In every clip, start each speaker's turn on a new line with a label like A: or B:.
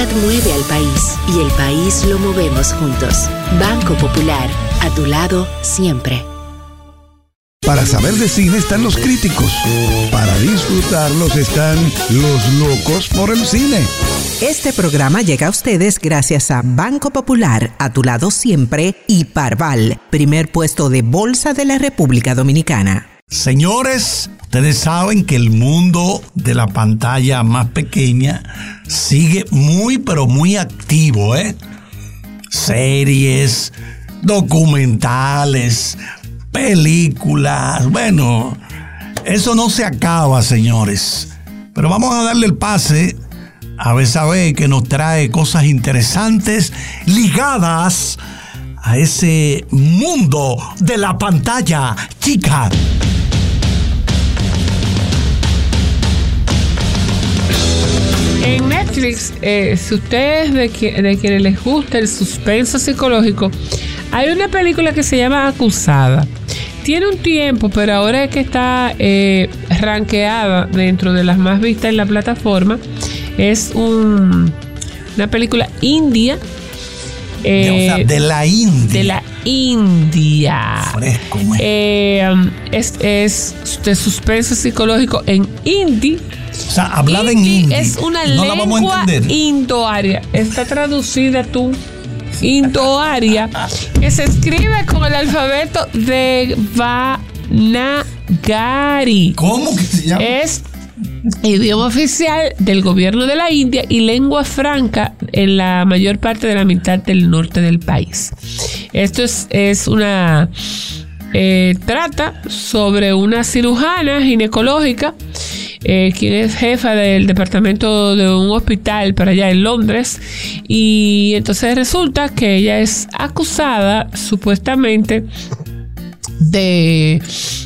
A: solidaridad mueve al país y el país lo movemos juntos. Banco Popular, a tu lado siempre.
B: Para saber de cine están los críticos. Para disfrutarlos están los locos por el cine.
C: Este programa llega a ustedes gracias a Banco Popular, a tu lado siempre, y Parval, primer puesto de bolsa de la República Dominicana.
D: Señores, ustedes saben que el mundo de la pantalla más pequeña sigue muy, pero muy activo, ¿eh? Series, documentales, películas, bueno, eso no se acaba, señores. Pero vamos a darle el pase a Betsabé, que nos trae cosas interesantes ligadas a ese mundo de la pantalla chica.
E: En Netflix, si ustedes de quienes les gusta el suspenso psicológico, hay una película que se llama Acusada. Tiene un tiempo, pero ahora es que está rankeada dentro de las más vistas en la plataforma. Es una película india.
D: O sea, de la India.
E: De la India.
D: Fresco,
E: es de suspenso psicológico en hindi.
D: O sea, hablada en hindi.
E: Es una
D: no
E: lengua indoaria. Está traducida indoaria, que se escribe con el alfabeto de Devanagari.
D: ¿Cómo que se llama? Es
E: idioma oficial del gobierno de la India y lengua franca en la mayor parte de la mitad del norte del país. Esto es una trata sobre una cirujana ginecológica, quien es jefa del departamento de un hospital para allá en Londres, y entonces resulta que ella es acusada supuestamente de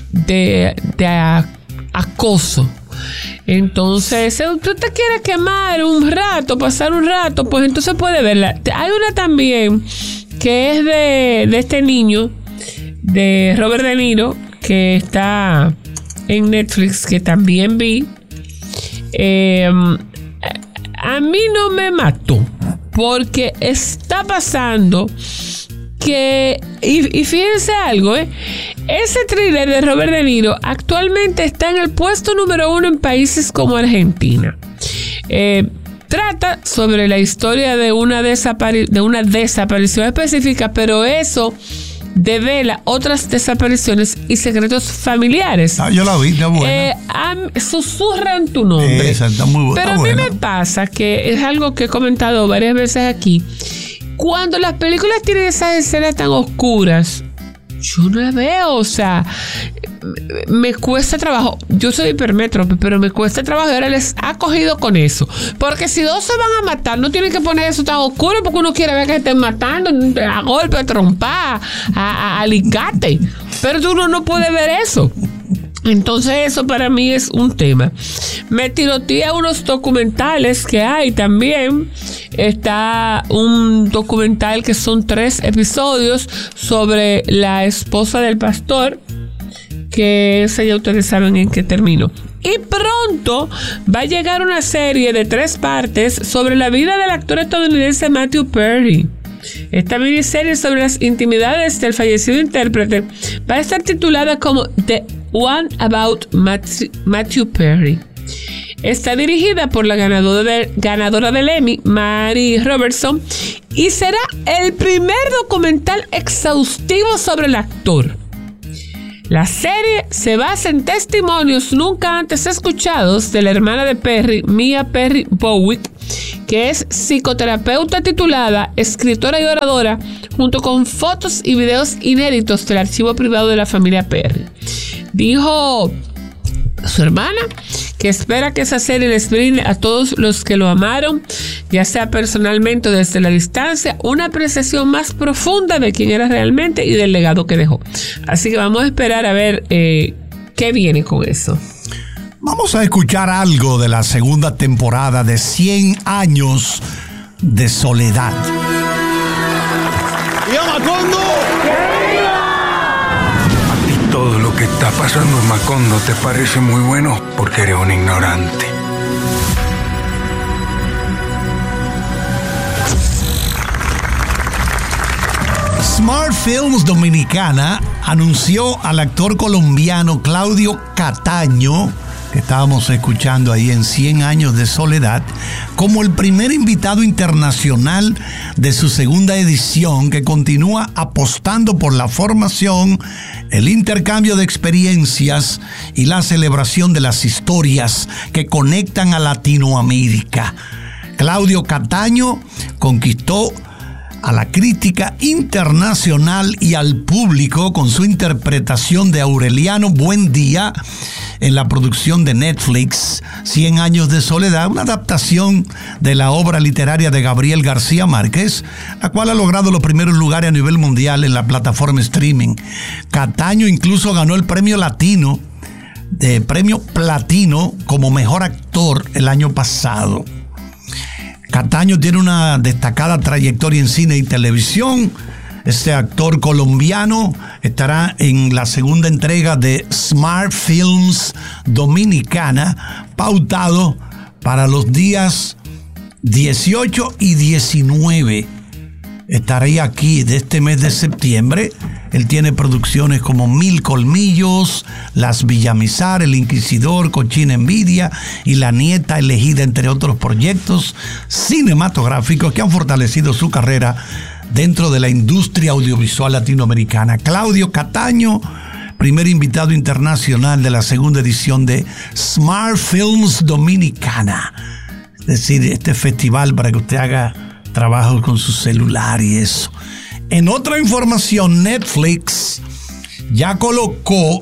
E: acoso. Entonces, si usted te quiere quemar un rato, pasar un rato, pues entonces puede verla. Hay una también que es de este niño, de Robert De Niro, que está en Netflix, que también vi. A mí no me mató, porque está pasando que, y fíjense algo, ese thriller de Robert De Niro actualmente está en el puesto número 1 en países como Argentina. Trata sobre la historia de una desaparición específica, pero eso devela otras desapariciones y secretos familiares.
D: Yo la vi, está buena.
E: Susurran tu nombre.
D: Esa está muy buena.
E: Pero a mí me pasa que es algo que he comentado varias veces aquí. Cuando las películas tienen esas escenas tan oscuras, yo no las veo, o sea, me cuesta trabajo. Yo soy hipermétrope, pero me cuesta trabajo y ahora les ha cogido con eso. Porque si dos se van a matar, no tienen que poner eso tan oscuro, porque uno quiere ver que estén matando a golpe, a trompa, a alicate. Pero uno no puede ver eso. Entonces eso para mí es un tema. Me tiroteé a unos documentales que hay también. Está un documental que son 3 episodios sobre la esposa del pastor, que esa ya ustedes saben en qué terminó. Y pronto va a llegar una serie de 3 partes sobre la vida del actor estadounidense Matthew Perry. Esta miniserie sobre las intimidades del fallecido intérprete va a estar titulada como The One About Matthew Perry. Está dirigida por la ganadora del Emmy, Mary Robertson, y será el primer documental exhaustivo sobre el actor. La serie se basa en testimonios nunca antes escuchados de la hermana de Perry, Mia Perry Bowick, que es psicoterapeuta titulada, escritora y oradora, junto con fotos y videos inéditos del archivo privado de la familia Perry. Dijo su hermana que espera que esa serie les brinde a todos los que lo amaron, ya sea personalmente o desde la distancia, una apreciación más profunda de quién era realmente y del legado que dejó. Así que vamos a esperar a ver qué viene con eso.
D: Vamos a escuchar algo de la segunda temporada de 100 años de soledad.
B: ¡Yo, Macondo!
F: Todo lo que está pasando en Macondo te parece muy bueno porque eres un ignorante.
D: Smart Films Dominicana anunció al actor colombiano Claudio Cataño, que estábamos escuchando ahí en 100 años de soledad, como el primer invitado internacional de su segunda edición, que continúa apostando por la formación, el intercambio de experiencias y la celebración de las historias que conectan a Latinoamérica. Claudio Cataño conquistó a la crítica internacional y al público con su interpretación de Aureliano Buendía en la producción de Netflix 100 años de soledad, una adaptación de la obra literaria de Gabriel García Márquez, la cual ha logrado los primeros lugares a nivel mundial en la plataforma streaming. Cataño incluso ganó el premio platino como mejor actor el año pasado. Cataño tiene una destacada trayectoria en cine y televisión. Este actor colombiano estará en la segunda entrega de Smart Films Dominicana, pautado para los días 18 y 19. Estará aquí de este mes de septiembre. Él tiene producciones como Mil Colmillos, Las Villamizar, El Inquisidor, Cochina Envidia y La Nieta Elegida, entre otros proyectos cinematográficos que han fortalecido su carrera dentro de la industria audiovisual latinoamericana. Claudio Cataño, primer invitado internacional de la segunda edición de Smart Films Dominicana. Es decir, este festival para que usted haga trabajos con su celular y eso. En otra información, Netflix ya colocó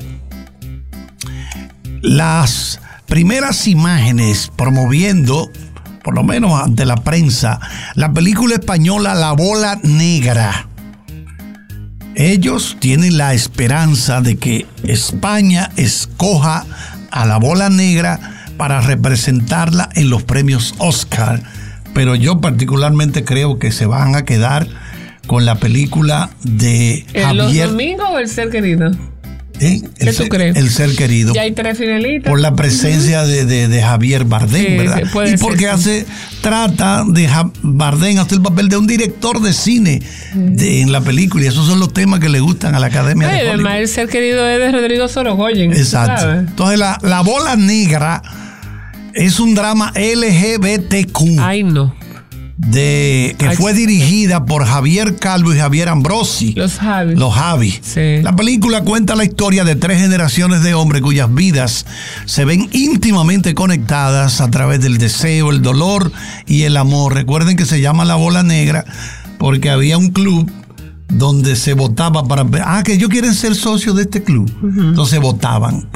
D: las primeras imágenes promoviendo, por lo menos ante la prensa, la película española La Bola Negra. Ellos tienen la esperanza de que España escoja a La Bola Negra para representarla en los premios Oscar, pero yo particularmente creo que se van a quedar con la película de Javier.
E: ¿Los Domingos o El Ser Querido?
D: ¿Qué
E: tú crees?
D: El Ser Querido.
E: Ya hay 3 finalistas.
D: Por la presencia de Javier Bardem, sí, ¿verdad? Y porque trata de Bardem hacer el papel de un director de cine en la película, y esos son los temas que le gustan a la Academia de Hollywood.
E: Además, El Ser Querido es de Rodrigo Sorogoyen.
D: Exacto. ¿Sabes? Entonces, la Bola Negra es un drama LGBTQ.
E: Ay, no.
D: Que fue dirigida por Javier Calvo y Javier Ambrosi.
E: Los
D: Javi.
E: Sí.
D: La película cuenta la historia de 3 generaciones de hombres cuyas vidas se ven íntimamente conectadas a través del deseo, el dolor y el amor. Recuerden que se llama La Bola Negra porque había un club donde se votaba para... que ellos quieren ser socios de este club. Uh-huh. Entonces votaban.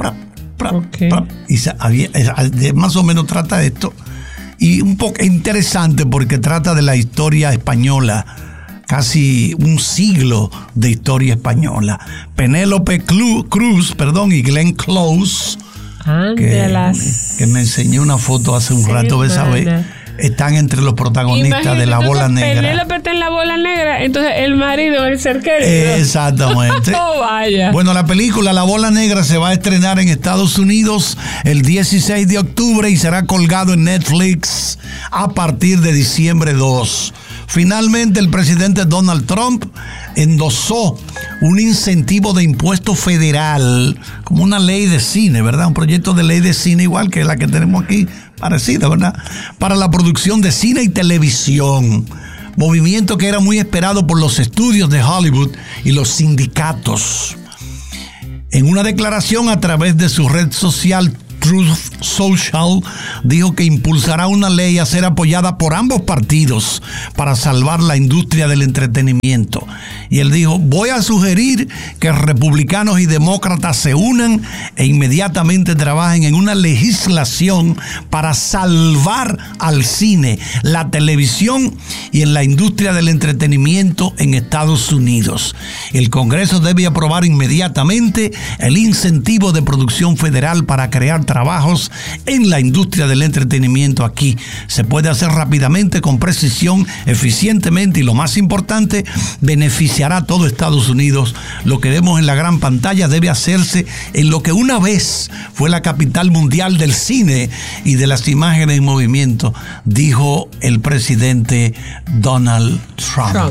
D: Y más o menos trata esto. Y un poco interesante porque trata de la historia española, casi un siglo de historia española. Penélope Cruz y Glenn Close, que me enseñó una foto hace un rato, ¿ves? Están entre los protagonistas de La Bola Negra.
E: Penélope está en La Bola Negra, entonces el marido es El Ser Querido.
D: Exactamente.
E: Oh, vaya.
D: Bueno, la película La Bola Negra se va a estrenar en Estados Unidos el 16 de octubre y será colgado en Netflix a partir de diciembre 2. Finalmente, el presidente Donald Trump endosó un incentivo de impuesto federal, como una ley de cine, ¿verdad? Un proyecto de ley de cine igual que la que tenemos aquí, parecida, ¿verdad? Para la producción de cine y televisión. Movimiento que era muy esperado por los estudios de Hollywood y los sindicatos. En una declaración a través de su red social Truth Social, dijo que impulsará una ley a ser apoyada por ambos partidos para salvar la industria del entretenimiento. Y él dijo: voy a sugerir que republicanos y demócratas se unan e inmediatamente trabajen en una legislación para salvar al cine, la televisión y en la industria del entretenimiento en Estados Unidos. El Congreso debe aprobar inmediatamente el incentivo de producción federal para crear trabajos en la industria del entretenimiento aquí. Se puede hacer rápidamente, con precisión, eficientemente y, lo más importante, beneficiará a todo Estados Unidos. Lo que vemos en la gran pantalla debe hacerse en lo que una vez fue la capital mundial del cine y de las imágenes en movimiento, dijo el presidente Donald Trump.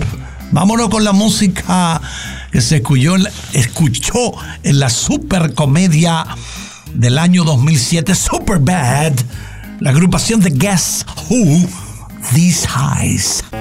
D: Vámonos con la música que se escuchó en la supercomedia del año 2007, Superbad, la agrupación de Guess Who, These Highs.